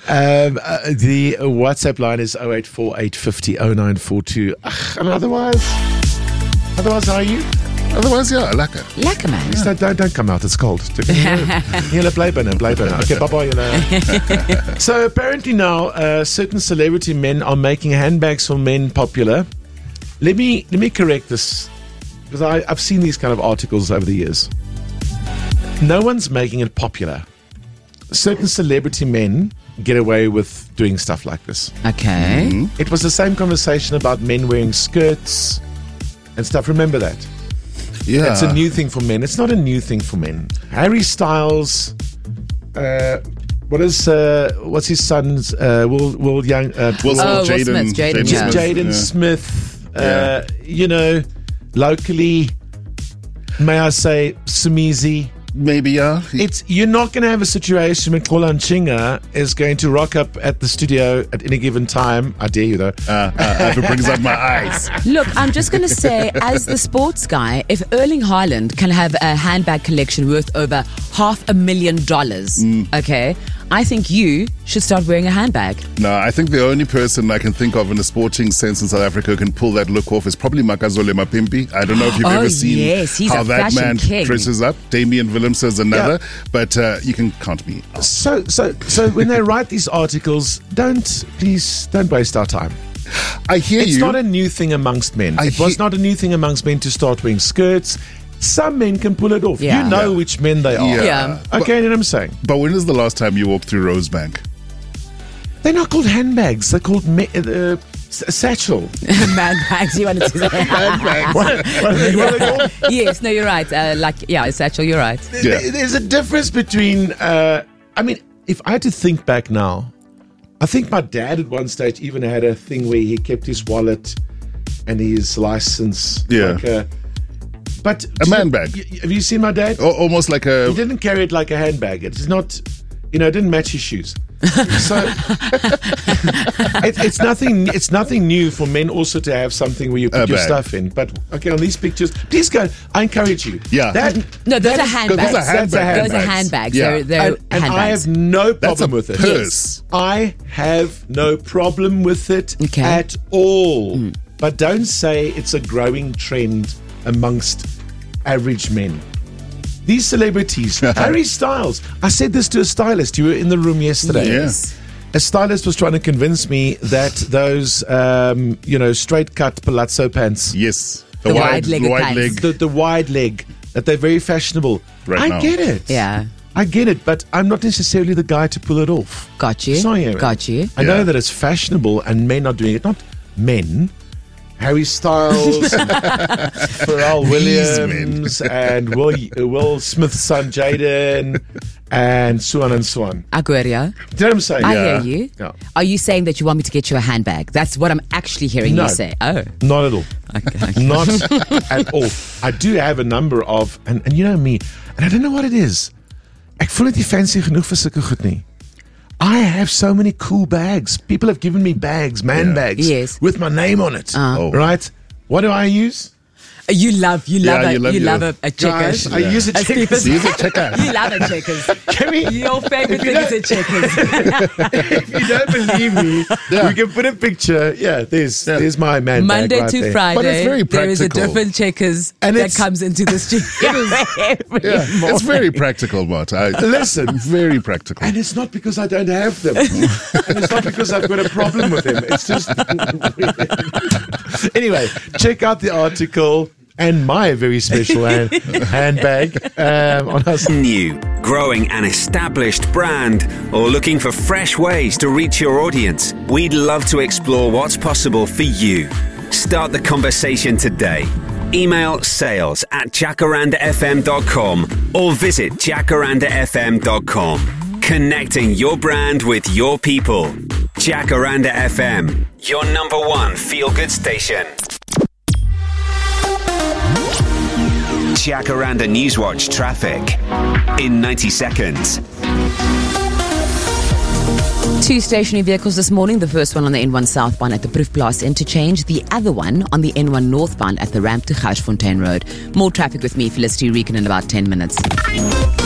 The WhatsApp line is 084-850-0942. And otherwise, how are you? Otherwise, yeah, lekker. Lekker, man. So don't come out, it's cold. You'll play banner. Okay, bye-bye. So apparently now, certain celebrity men are making handbags for men popular. Let me correct this, because I've seen these kind of articles over the years. No one's making it popular. Certain celebrity men get away with doing stuff like this. Okay. Mm-hmm. It was the same conversation about men wearing skirts and stuff. Remember that? Yeah. It's a new thing for men. It's not a new thing for men. Harry Styles, what's his son's, Will Young, Jaden Smith, locally, may I say, Sumizi. Maybe, yeah. You're not going to have a situation when Kola Chinga is going to rock up at the studio at any given time. I dare you, though. If it brings up my eyes. Look, I'm just going to say, as the sports guy, if Erling Haaland can have a handbag collection worth over $500,000, okay, I think you should start wearing a handbag. No, I think the only person I can think of in a sporting sense in South Africa who can pull that look off is probably Makazole Mapimpi. I don't know if you've ever seen how that man dresses up. Damian Willemse is another, but you can count me out. So when they write these articles, please don't waste our time. I hear you. It's not a new thing amongst men. It was not a new thing amongst men to start wearing skirts. Some men can pull it off. Yeah. You know which men they are. Yeah. Okay, you know what I'm saying? But when is the last time you walked through Rosebank? They're not called handbags. They're called satchel. Man bags, you wanted to say. Handbags. What are they called? Yes, no, you're right. A satchel, you're right. Yeah. There's a difference between, if I had to think back now, I think my dad at one stage even had a thing where he kept his wallet and his license. Yeah. But a man bag. Have you seen my dad? Almost like a... He didn't carry it like a handbag. It's not, it didn't match his shoes. So it's nothing new for men also to have something where you put your stuff in. But okay, on these pictures, please go. I encourage you. Yeah. Those are handbags. Those are handbags. Yeah. They're and handbags. I have no problem with it. Purse. I have no problem with it at all. But don't say it's a growing trend amongst average men. These celebrities, Harry Styles. I said this to a stylist. You were in the room yesterday. Yes. A stylist was trying to convince me that those, straight cut palazzo pants. Yes. The wide-legged leg. The wide leg, that they're very fashionable. Right now. I get it. Yeah. I get it, but I'm not necessarily the guy to pull it off. Got you. Sorry, Got you. I know that it's fashionable and men are doing it. Not men. Harry Styles, Pharrell Williams, and Will Smith's son Jaden, and so on and so on. Aguero. Do you know what I'm saying? I hear you. Yeah. Are you saying that you want me to get you a handbag? That's what I'm actually hearing you say. Oh. Not at all. Okay. Not at all. I do have a number of, and you know me, and I don't know what it is. Ek voel net nie fancy genoeg vir sulke goed nie. I have so many cool bags. People have given me bags, bags, with my name on it. Right? What do I use? You love a checkers. Guys, I use a checkers. Use a checker. You love a checkers. Your favorite thing is a checkers. If you don't believe me, we can put a picture. Yeah, there's my man Monday bag right to there. Friday, But it's very there is a practical. different checkers that comes into the studio every morning. It's very practical, Mart. Listen, very practical. and it's not because I don't have them. And it's not because I've got a problem with them. It's just... Anyway, check out the article and my very special handbag on us. New, growing an established brand, or looking for fresh ways to reach your audience? We'd love to explore what's possible for you. Start the conversation today. Email sales@jacarandafm.com or visit jacarandafm.com. Connecting your brand with your people. Jacaranda FM, your number one feel-good station. Jacaranda Newswatch traffic in 90 seconds. 2 stationary vehicles this morning. The first one on the N1 southbound at the Proefplaas interchange. The other one on the N1 northbound at the ramp to Gaursfontein Road. More traffic with me, Felicity Reekon, in about 10 minutes.